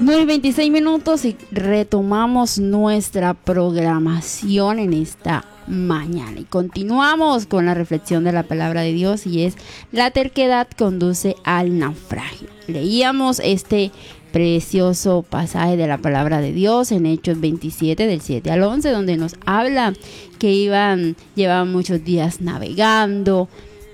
9:26 y retomamos nuestra programación en esta mañana y continuamos con la reflexión de la palabra de Dios, y es: la terquedad conduce al naufragio. Leíamos este precioso pasaje de la palabra de Dios en Hechos 27 del 7 al 11, donde nos habla que llevaban muchos días navegando.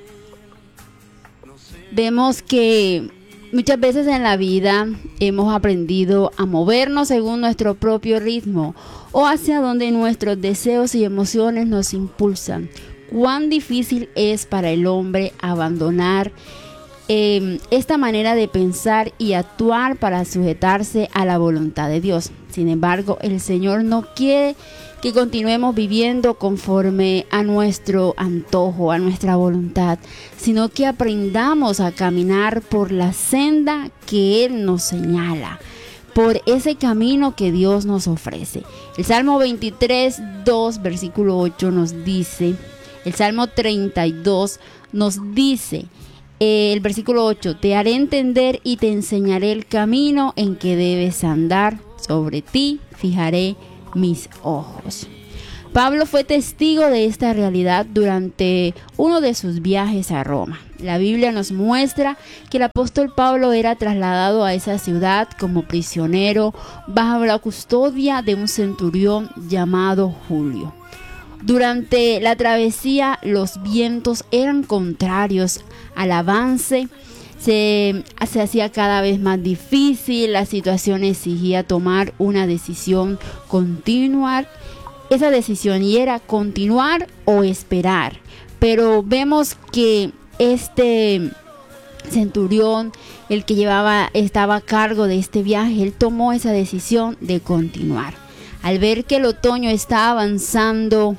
Vemos que muchas veces en la vida hemos aprendido a movernos según nuestro propio ritmo o hacia donde nuestros deseos y emociones nos impulsan. Cuán difícil es para el hombre abandonar esta manera de pensar y actuar para sujetarse a la voluntad de Dios. Sin embargo, el Señor no quiere que continuemos viviendo conforme a nuestro antojo, a nuestra voluntad, sino que aprendamos a caminar por la senda que Él nos señala, por ese camino que Dios nos ofrece. El Salmo 23:2, versículo 8 nos dice, el Salmo 32 nos dice, el versículo 8: te haré entender y te enseñaré el camino en que debes andar, sobre ti fijaré mis ojos. Pablo fue testigo de esta realidad durante uno de sus viajes a Roma. La Biblia nos muestra que el apóstol Pablo era trasladado a esa ciudad como prisionero bajo la custodia de un centurión llamado Julio. Durante la travesía, los vientos eran contrarios al avance. Se hacía cada vez más difícil, la situación exigía tomar una decisión, continuar. Esa decisión y era continuar o esperar. Pero vemos que este centurión, el que estaba a cargo de este viaje, él tomó esa decisión de continuar. Al ver que el otoño estaba avanzando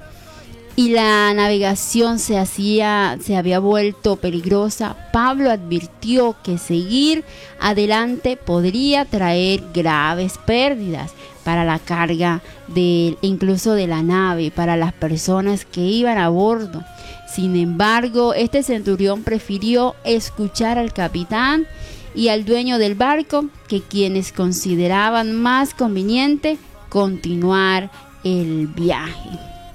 y la navegación se había vuelto peligrosa, Pablo advirtió que seguir adelante podría traer graves pérdidas para la carga incluso de la nave, para las personas que iban a bordo. Sin embargo, este centurión prefirió escuchar al capitán y al dueño del barco, que quienes consideraban más conveniente continuar el viaje.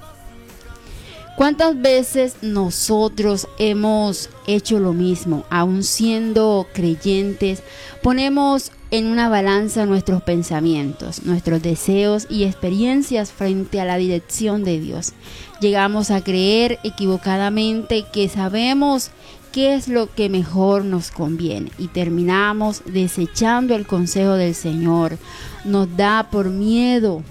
¿Cuántas veces nosotros hemos hecho lo mismo? Aún siendo creyentes, ponemos en una balanza nuestros pensamientos, nuestros deseos y experiencias frente a la dirección de Dios. Llegamos a creer equivocadamente que sabemos qué es lo que mejor nos conviene y terminamos desechando el consejo del Señor. Nos da miedo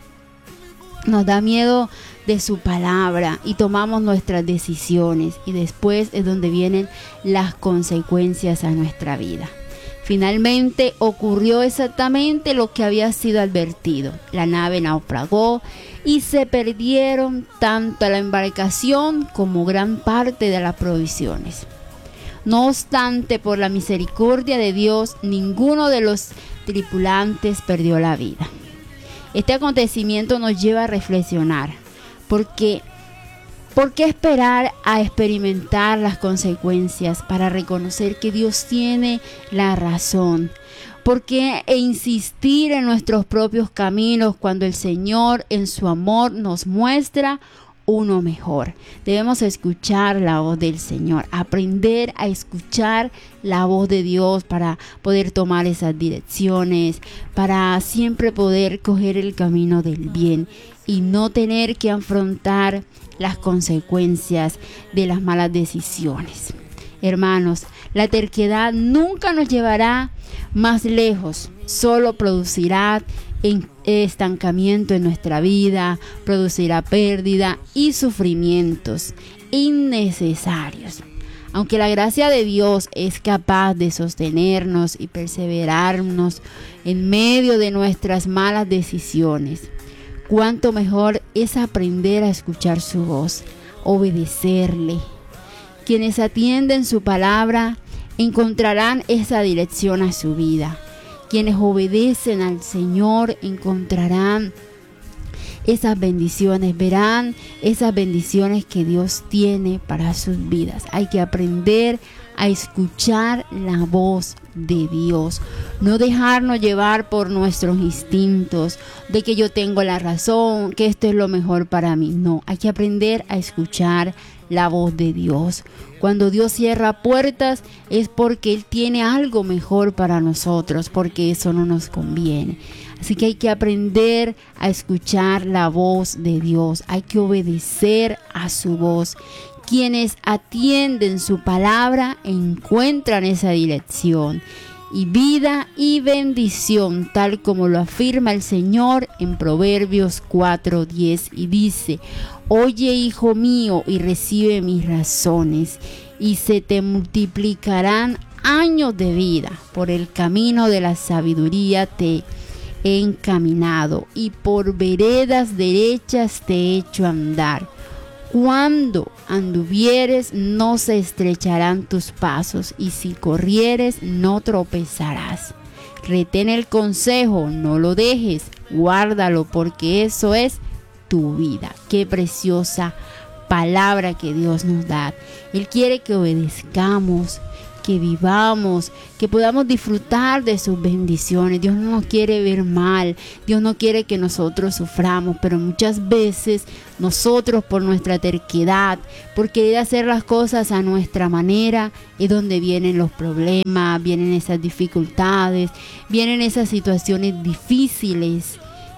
de su palabra y tomamos nuestras decisiones, y después es donde vienen las consecuencias a nuestra vida. Finalmente ocurrió exactamente lo que había sido advertido. La nave naufragó y se perdieron tanto la embarcación como gran parte de las provisiones. No obstante, por la misericordia de Dios, ninguno de los tripulantes perdió la vida. Este acontecimiento nos lleva a reflexionar. ¿Por qué esperar a experimentar las consecuencias para reconocer que Dios tiene la razón? ¿Por qué insistir en nuestros propios caminos cuando el Señor en su amor nos muestra uno mejor? Debemos escuchar la voz del Señor, aprender a escuchar la voz de Dios para poder tomar esas direcciones, para siempre poder coger el camino del bien y no tener que afrontar las consecuencias de las malas decisiones. Hermanos, la terquedad nunca nos llevará más lejos, solo producirá estancamiento en nuestra vida, producirá pérdida y sufrimientos innecesarios. Aunque la gracia de Dios es capaz de sostenernos y perseverarnos en medio de nuestras malas decisiones, cuánto mejor es aprender a escuchar su voz, obedecerle. Quienes atienden su palabra encontrarán esa dirección a su vida. Quienes obedecen al Señor encontrarán esas bendiciones, verán esas bendiciones que Dios tiene para sus vidas. Hay que aprender a escuchar la voz de Dios, no dejarnos llevar por nuestros instintos, de que yo tengo la razón, que esto es lo mejor para mí. No, hay que aprender a escuchar la voz de Dios. Cuando Dios cierra puertas es porque Él tiene algo mejor para nosotros, porque eso no nos conviene. Así que hay que aprender a escuchar la voz de Dios, hay que obedecer a su voz. Quienes atienden su palabra encuentran esa dirección y vida y bendición, tal como lo afirma el Señor en Proverbios 4:10, y dice: oye, hijo mío, y recibe mis razones, y se te multiplicarán años de vida. Por el camino de la sabiduría te he encaminado, y por veredas derechas te he hecho andar. Cuando anduvieres no se estrecharán tus pasos, y si corrieres no tropezarás. Retén el consejo, no lo dejes, guárdalo, porque eso es tu vida. Qué preciosa palabra que Dios nos da. Él quiere que obedezcamos, que vivamos, que podamos disfrutar de sus bendiciones. Dios no nos quiere ver mal, Dios no quiere que nosotros suframos, pero muchas veces nosotros, por nuestra terquedad, por querer hacer las cosas a nuestra manera, es donde vienen los problemas, vienen esas dificultades, vienen esas situaciones difíciles.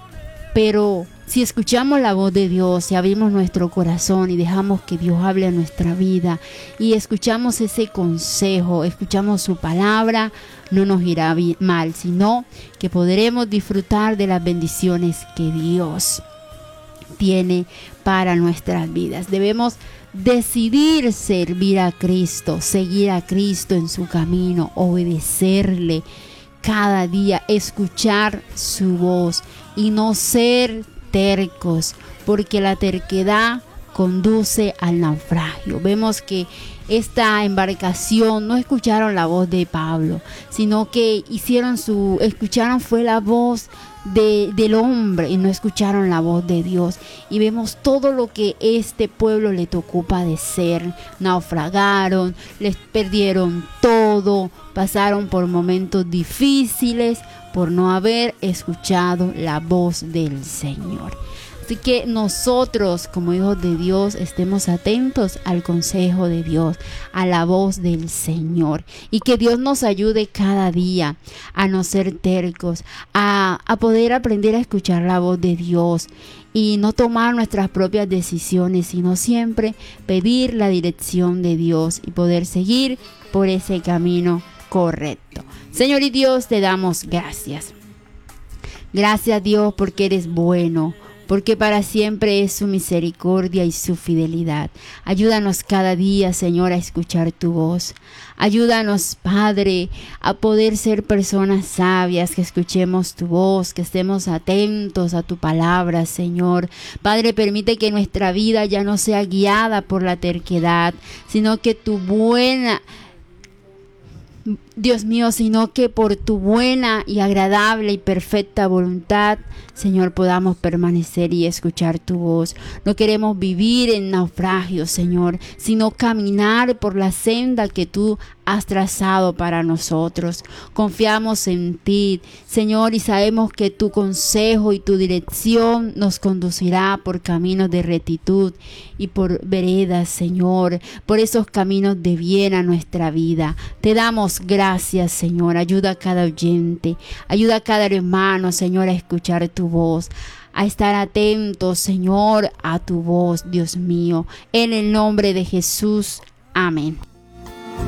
Pero si escuchamos la voz de Dios, si abrimos nuestro corazón y dejamos que Dios hable a nuestra vida y escuchamos ese consejo, escuchamos su palabra, no nos irá mal, sino que podremos disfrutar de las bendiciones que Dios tiene para nuestras vidas. Debemos decidir servir a Cristo, seguir a Cristo en su camino, obedecerle cada día, escuchar su voz y no ser tercos, porque la terquedad conduce al naufragio. Vemos que esta embarcación no escucharon la voz de Pablo, sino que escucharon fue la voz del hombre y no escucharon la voz de Dios. Y vemos todo lo que este pueblo le tocó padecer. Naufragaron, les perdieron todo, pasaron por momentos difíciles por no haber escuchado la voz del Señor. Así que nosotros, como hijos de Dios, estemos atentos al consejo de Dios, a la voz del Señor. Y que Dios nos ayude cada día a no ser tercos, a poder aprender a escuchar la voz de Dios y no tomar nuestras propias decisiones, sino siempre pedir la dirección de Dios y poder seguir por ese camino correcto. Señor y Dios, te damos gracias. Gracias, Dios, porque eres bueno, porque para siempre es su misericordia y su fidelidad. Ayúdanos cada día, Señor, a escuchar tu voz. Ayúdanos, Padre, a poder ser personas sabias, que escuchemos tu voz, que estemos atentos a tu palabra, Señor. Padre, permite que nuestra vida ya no sea guiada por la terquedad, sino que Dios mío, sino que por tu buena y agradable y perfecta voluntad, Señor, podamos permanecer y escuchar tu voz. No queremos vivir en naufragio, Señor, sino caminar por la senda que tú has trazado para nosotros. Confiamos en ti, Señor, y sabemos que tu consejo y tu dirección nos conducirá por caminos de rectitud y por veredas, Señor, por esos caminos de bien a nuestra vida. Te damos gracias, Señor. Ayuda a cada oyente, ayuda a cada hermano, Señor, a escuchar tu voz, a estar atentos, Señor, a tu voz, Dios mío. En el nombre de Jesús. Amén.